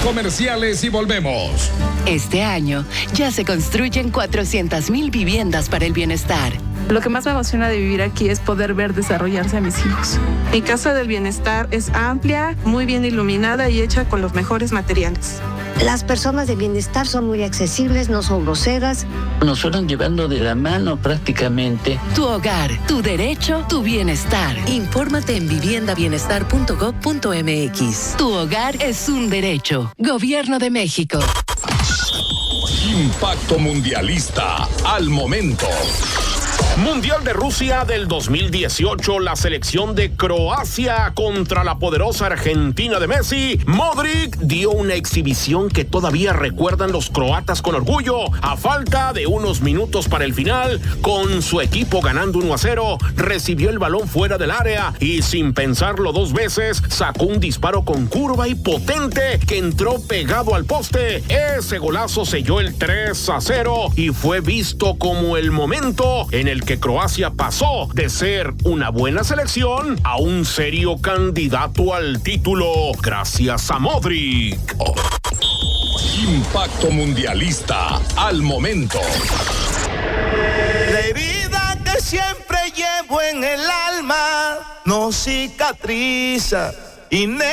comerciales y volvemos. Este año ya se construyen 400,000 viviendas para el bienestar. Lo que más me emociona de vivir aquí es poder ver desarrollarse a mis hijos. Mi Casa del Bienestar es amplia, muy bien iluminada y hecha con los mejores materiales. Las personas de bienestar son muy accesibles, no son groseras. Nos fueron llevando de la mano prácticamente. Tu hogar, tu derecho, tu bienestar. Infórmate en viviendabienestar.gov.mx. Tu hogar es un derecho. Gobierno de México. Impacto Mundialista al momento. Mundial de Rusia del 2018, la selección de Croacia contra la poderosa Argentina de Messi. Modric dio una exhibición que todavía recuerdan los croatas con orgullo. A falta de unos minutos para el final, con su equipo ganando 1-0, recibió el balón fuera del área y sin pensarlo dos veces, sacó un disparo con curva y potente que entró pegado al poste. Ese golazo selló el 3-0 y fue visto como el momento en el que Croacia pasó de ser una buena selección a un serio candidato al título, gracias a Modric. Impacto Mundialista al momento. La herida que siempre llevo en el alma no cicatriza y